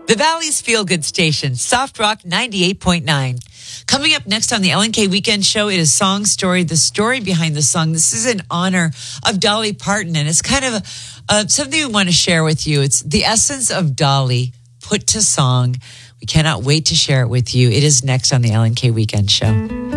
The Valley's Feel Good Station, Soft Rock 98.9. Coming up next on the Ellen K Weekend Show, it is Song Story, the story behind the song. This is in honor of Dolly Parton, and it's kind of something we want to share with you. It's the essence of Dolly put to song. We cannot wait to share it with you. It is next on the Ellen K Weekend Show.